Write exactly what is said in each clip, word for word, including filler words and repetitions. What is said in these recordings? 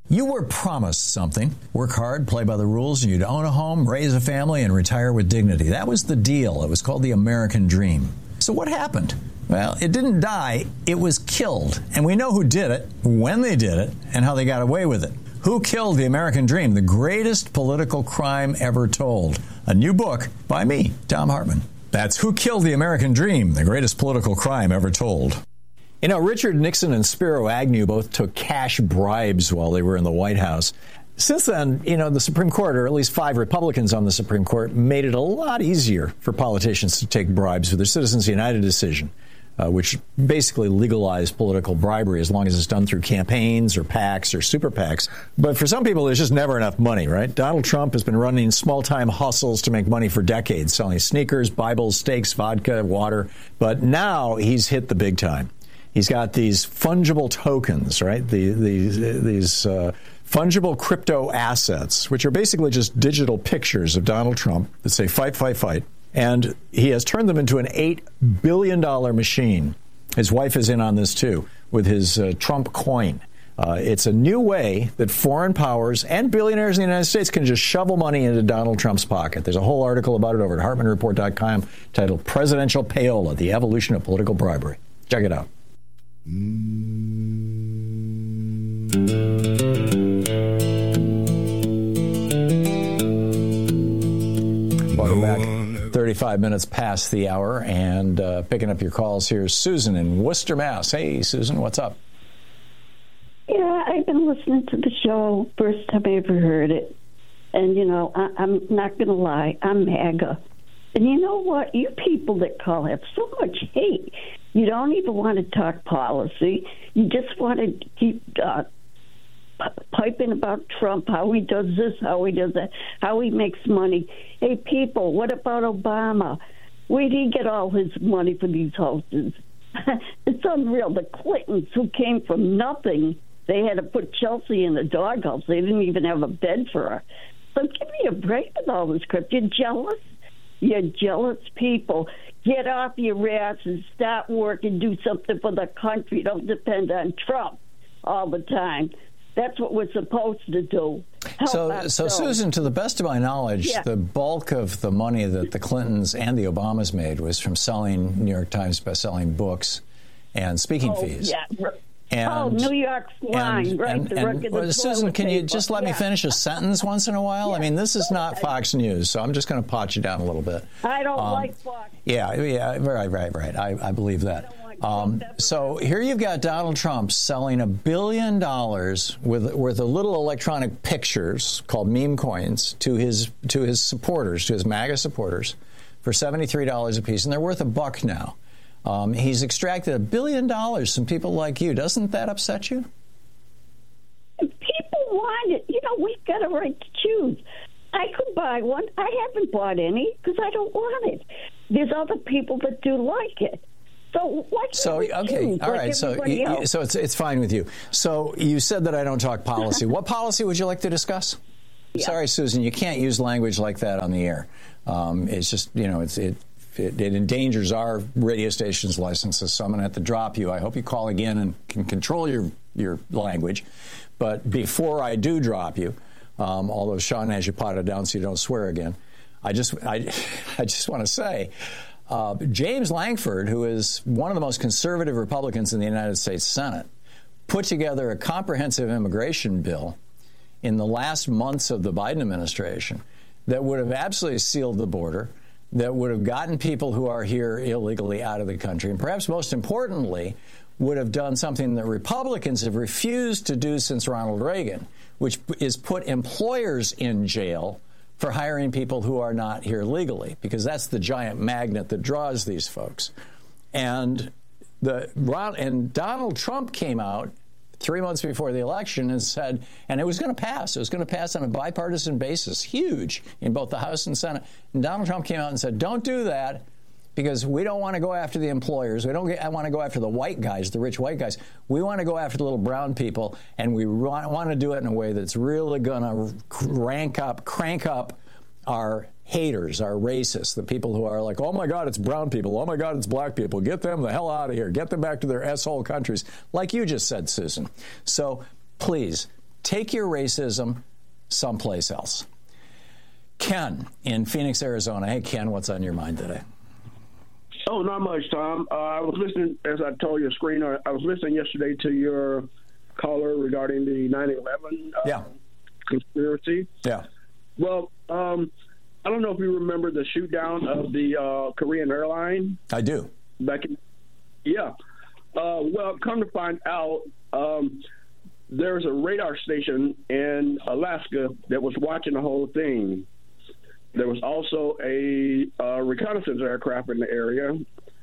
You were promised something. Work hard, play by the rules, and you'd own a home, raise a family, and retire with dignity. That was the deal. It was called the American Dream. So what happened? Well, it didn't die. It was killed. And we know who did it, when they did it, and how they got away with it. Who Killed the American Dream? The Greatest Political Crime Ever Told. A new book by me, Thom Hartmann. That's Who Killed the American Dream? The Greatest Political Crime Ever Told. You know, Richard Nixon and Spiro Agnew both took cash bribes while they were in the White House. Since then, you know, the Supreme Court, or at least five Republicans on the Supreme Court, made it a lot easier for politicians to take bribes with their Citizens United decision, uh, which basically legalized political bribery as long as it's done through campaigns or PACs or super PACs. But for some people, there's just never enough money, right? Donald Trump has been running small-time hustles to make money for decades, selling sneakers, Bibles, steaks, vodka, water. But now he's hit the big time. He's got these fungible tokens, right? The, the, these uh, fungible crypto assets, which are basically just digital pictures of Donald Trump that say fight, fight, fight. And he has turned them into an eight billion dollars machine. His wife is in on this, too, with his uh, Trump coin. Uh, it's a new way that foreign powers and billionaires in the United States can just shovel money into Donald Trump's pocket. There's a whole article about it over at Hartmann Report dot com titled Presidential Payola, The Evolution of Political Bribery. Check it out. Welcome back. thirty-five minutes past the hour, and uh, picking up your calls, here's Susan in Worcester, Mass. Hey, Susan, what's up? Yeah, I've been listening to the show, first time I ever heard it. And, you know, I, I'm not going to lie, I'm MAGA. And you know what? You people that call have so much hate. You don't even want to talk policy. You just want to keep uh, piping about Trump, how he does this, how he does that, how he makes money. Hey, people, what about Obama? Where did he get all his money for these houses? It's unreal. The Clintons, who came from nothing, they had to put Chelsea in the doghouse. They didn't even have a bed for her. So give me a break with all this crap. You're jealous? You're jealous people. Get off your ass and start working, do something for the country. Don't depend on Trump all the time. That's what we're supposed to do. Help so, so Susan, to the best of my knowledge, yeah. the bulk of the money that the Clintons and the Obamas made was from selling New York Times bestselling books and speaking oh, fees. Yeah. And, oh, New York's line, and, right? And, the and, well, Susan, can you just let yeah. me finish a sentence once in a while? Yeah. I mean, this is not Fox News, so I'm just going to pot you down a little bit. I don't um, like Fox. Yeah, yeah, right, right, right. I, I believe that. I um, so here you've got Donald Trump selling a billion dollars with with a little electronic pictures called meme coins to his to his supporters, to his MAGA supporters, for seventy-three dollars a piece, and they're worth a buck now. Um, he's extracted a billion dollars from people like you. Doesn't that upset you? People want it. You know, we've got a right to choose. I could buy one. I haven't bought any because I don't want it. There's other people that do like it. So why can't So we okay, choose all like right. So everybody you, else? so it's it's fine with you. So you said that I don't talk policy. What policy would you like to discuss? Yeah. Sorry, Susan, you can't use language like that on the air. Um, it's just you know it's it. It, it endangers our radio station's licenses, so I'm going to have to drop you. I hope you call again and can control your, your language. But before I do drop you, um, although Sean has you potted down so you don't swear again, I just I, I just want to say, uh, James Lankford, who is one of the most conservative Republicans in the United States Senate, put together a comprehensive immigration bill in the last months of the Biden administration that would have absolutely sealed the border, that would have gotten people who are here illegally out of the country, and perhaps most importantly, would have done something that Republicans have refused to do since Ronald Reagan, which is put employers in jail for hiring people who are not here legally, because that's the giant magnet that draws these folks. And the and Donald Trump came out three months before the election and said, and it was going to pass. It was going to pass on a bipartisan basis, huge, in both the House and Senate. And Donald Trump came out and said, don't do that because we don't want to go after the employers. We don't get, I want to go after the white guys, the rich white guys. We want to go after the little brown people, and we want to do it in a way that's really going to rank up, crank up our haters, our racists, the people who are like, oh, my God, it's brown people. Oh, my God, it's black people. Get them the hell out of here. Get them back to their S-hole countries, like you just said, Susan. So please take your racism someplace else. Ken in Phoenix, Arizona. Hey, Ken, what's on your mind today? Oh, not much, Tom. Uh, I was listening, as I told your screener, I was listening yesterday to your caller regarding the nine eleven uh, yeah. conspiracy. Yeah. Well, um, I don't know if you remember the shoot down of the uh, Korean airline. I do. Back in, yeah. Uh, well, come to find out, um, there's a radar station in Alaska that was watching the whole thing. There was also a uh, reconnaissance aircraft in the area.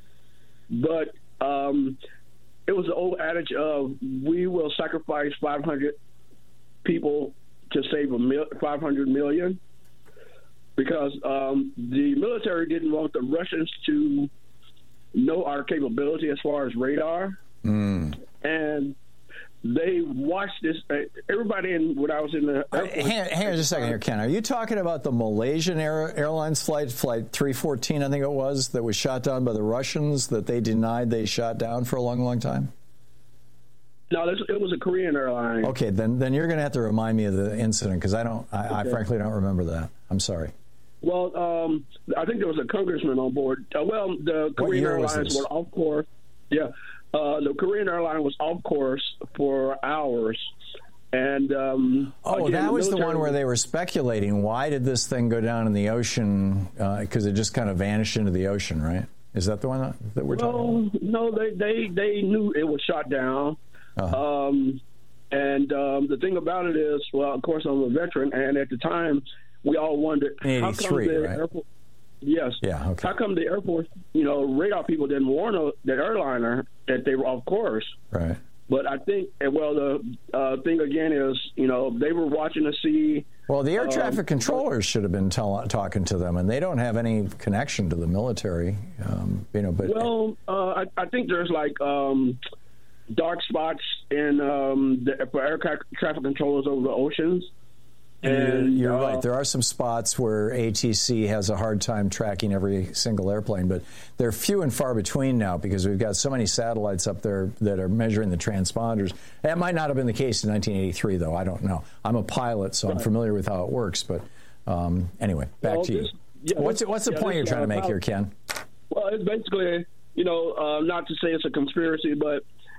But um, it was the old adage of we will sacrifice five hundred people to save a mil- five hundred million, because um, the military didn't want the Russians to know our capability as far as radar. Mm. And they watched this. Uh, everybody in when I was in the uh, hang, hang on just a second here, Ken. Are you talking about the Malaysian Air, Airlines flight, flight three fourteen, I think it was, that was shot down by the Russians that they denied they shot down for a long, long time? No, this, it was a Korean airline. Okay, then then you're going to have to remind me of the incident, because I don't. I, okay. I frankly don't remember that. I'm sorry. Well, um, I think there was a congressman on board. Uh, well, the Korean Airlines were off course. Yeah. Uh, the Korean airline was off course for hours, and um, oh, again, that was the, the one where they were speculating why did this thing go down in the ocean, because uh, it just kind of vanished into the ocean, right? Is that the one that, that we're well, talking about? No, they, they they knew it was shot down, uh-huh. um, and um, the thing about it is, well, of course, I'm a veteran, and at the time, we all wondered how come the right? airport. Yes. Yeah. Okay. How come the Air Force, you know, radar people didn't warn the airliner that they were off course? Right. But I think, well, the uh, thing again is, you know, they were watching to see. Well, the air traffic um, controllers should have been tell- talking to them, and they don't have any connection to the military, um, you know. But well, uh, I, I think there's like um, dark spots in um, the, for air tra- traffic controllers over the oceans. And you're uh, right. There are some spots where A T C has a hard time tracking every single airplane, but they're few and far between now because we've got so many satellites up there that are measuring the transponders. That might not have been the case in nineteen eighty-three, though. I don't know. I'm a pilot, so I'm familiar with how it works. But um, anyway, back well, to you. This, yeah, what's what's the yeah, point this, you're trying to uh, make here, Ken? Well, it's basically, you know, uh, not to say it's a conspiracy, but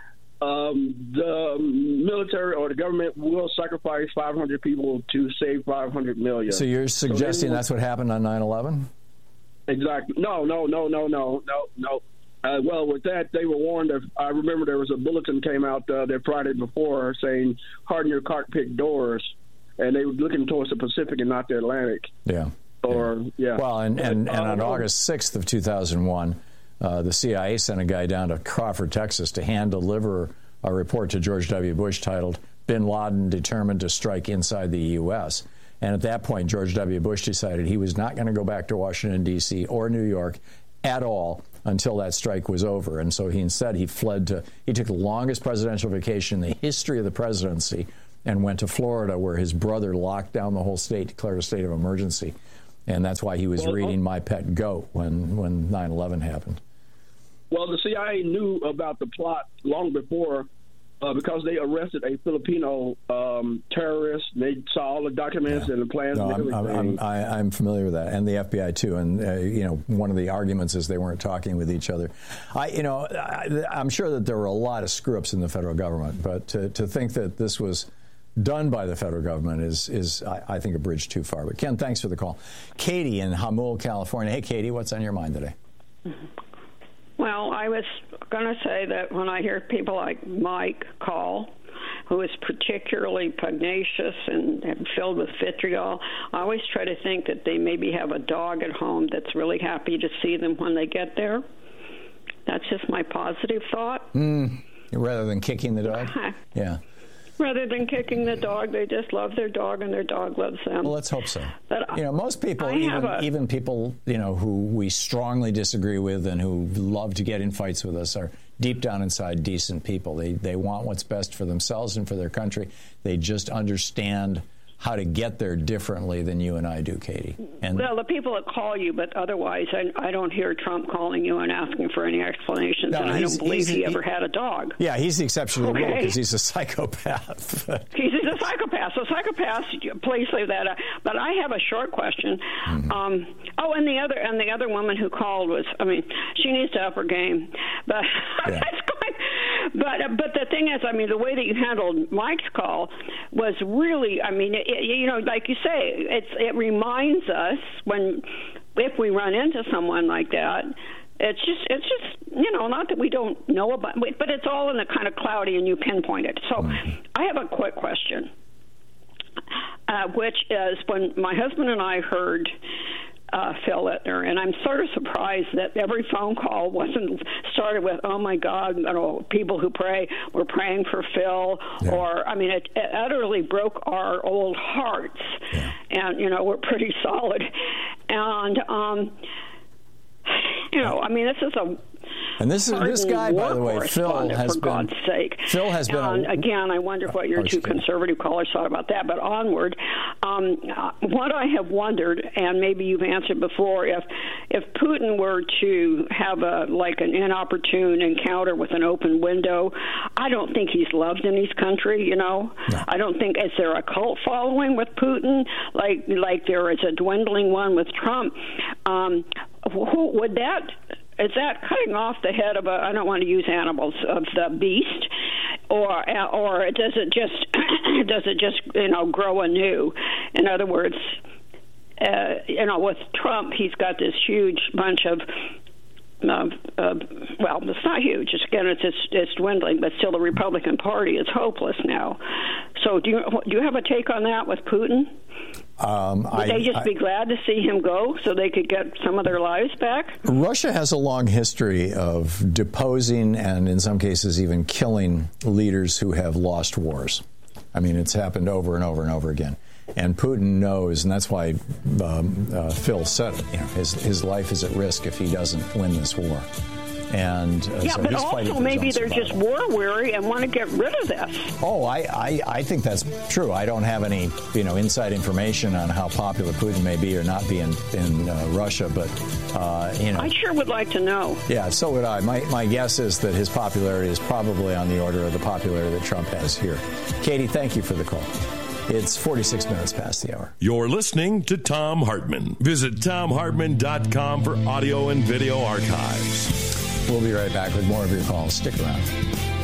Um, the military or the government will sacrifice five hundred people to save five hundred million. So you're suggesting so that's what happened on nine eleven? Exactly. No, no, no, no, no, no, no. Uh, well, with that, they were warned. Of, I remember there was a bulletin came out uh, that Friday before saying, harden your cockpit doors. And they were looking towards the Pacific and not the Atlantic. Yeah. Or, yeah. yeah. Well, and, and, and on uh, August sixth of two thousand one, Uh, the C I A sent a guy down to Crawford, Texas, to hand deliver a report to George W. Bush titled, Bin Laden Determined to Strike Inside the U S And at that point, George W. Bush decided he was not going to go back to Washington, D C or New York at all until that strike was over. And so he instead, he fled to, he took the longest presidential vacation in the history of the presidency and went to Florida, where his brother locked down the whole state, declared a state of emergency. And that's why he was well, reading My Pet Goat when, when nine eleven happened. Well, the C I A knew about the plot long before uh, because they arrested a Filipino um, terrorist. They saw all the documents yeah. and the plans no, and everything. I'm, I'm, I, I'm familiar with that, and the F B I too. And uh, you know, one of the arguments is they weren't talking with each other. I, you know, I, I'm sure that there were a lot of screw-ups in the federal government, but to, to think that this was done by the federal government is, is I, I think, a bridge too far. But Ken, thanks for the call. Katie in Hamul, California. Hey, Katie, what's on your mind today? Well, I was going to say that when I hear people like Mike call, who is particularly pugnacious and, and filled with vitriol, I always try to think that they maybe have a dog at home that's really happy to see them when they get there. That's just my positive thought. Mm, rather than kicking the dog? Yeah. Rather than kicking the dog, they just love their dog, and their dog loves them. Well, let's hope so. But you know, most people, I even a, even people, you know, who we strongly disagree with and who love to get in fights with us, are deep down inside decent people. They they want what's best for themselves and for their country. They just understand how to get there differently than you and I do, Katie. And well, the people that call you, but otherwise, I, I don't hear Trump calling you and asking for any explanations, no, and I don't believe he ever had a dog. Yeah, he's the exception to the okay. rule because he's a psychopath. he's, he's a psychopath. So psychopaths, please leave that out. But I have a short question. Mm-hmm. Um, oh, and the other and the other woman who called was, I mean, she needs to up her game. But yeah. that's going. But but the thing is, I mean, the way that you handled Mike's call was really, I mean, it, you know, like you say, it's it reminds us when if we run into someone like that. It's just, it's just, you know, not that we don't know about, but it's all in the kind of cloudy and you pinpoint it. So mm-hmm. I have a quick question, uh, which is when my husband and I heard uh, Phil Ittner, and I'm sort of surprised that every phone call wasn't started with, oh, my God, you know, people who pray, we're praying for Phil, yeah. or, I mean, it, it utterly broke our old hearts, yeah. and, you know, we're pretty solid. And, um, you know, I mean, this is a and this is this guy, by the way, Phil has for been. God's sake, Phil has been. And a, again, I wonder what your two conservative callers thought about that. But onward, um, uh, what I have wondered, and maybe you've answered before, if if Putin were to have a like an inopportune encounter with an open window, I don't think he's loved in his country. You know, no. I don't think is there a cult following with Putin, like like there is a dwindling one with Trump. Um, who would that? Is that cutting off the head of a, I don't want to use animals, of the beast, or or does it just does it just you know grow anew? In other words, uh, you know, with Trump, he's got this huge bunch of. Uh, uh, well, it's not huge. It's, again, it's, it's it's dwindling, but still, the Republican Party is hopeless now. So, do you do you have a take on that with Putin? Um, Would I, they just I, be glad to see him go so they could get some of their lives back? Russia has a long history of deposing and, in some cases, even killing leaders who have lost wars. I mean, it's happened over and over and over again. And Putin knows, and that's why um, uh, Phil said, you know, his his life is at risk if he doesn't win this war. And uh, yeah, so but he's also maybe they're survival. just war weary and want to get rid of this. Oh, I, I, I think that's true. I don't have any, you know, inside information on how popular Putin may be or not be in, in uh, Russia, but, uh, you know. I sure would like to know. Yeah, so would I. My, my guess is that his popularity is probably on the order of the popularity that Trump has here. Katie, thank you for the call. It's forty-six minutes past the hour. You're listening to Thom Hartmann. Visit Thom Hartmann dot com for audio and video archives. We'll be right back with more of your calls. Stick around.